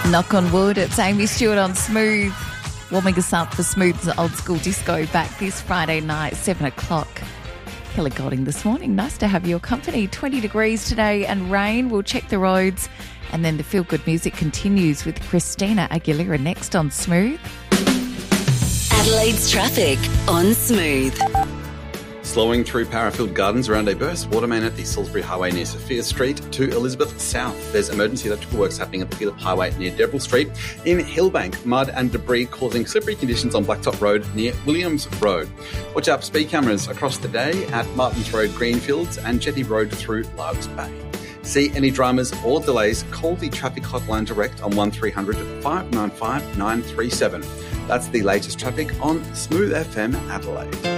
Knock on wood, it's Amy Stewart on Smooth, warming us up for Smooth's old school disco back this Friday night, 7 o'clock. Kelly Golding this morning. Nice to have your company. 20 degrees today and rain. We'll check the roads. And then the feel-good music continues with Christina Aguilera next on Smooth. Adelaide's traffic on Smooth. Slowing through Parafield Gardens around a burst water main at the Salisbury Highway near Sophia Street to Elizabeth South. There's emergency electrical works happening at the Phillip Highway near Deverell Street. In Hillbank, mud and debris causing slippery conditions on Blacktop Road near Williams Road. Watch out for speed cameras across the day at Martins Road, Greenfields and Jetty Road through Largs Bay. See any dramas or delays, call the traffic hotline direct on 1300 595 937. That's the latest traffic on Smooth FM Adelaide.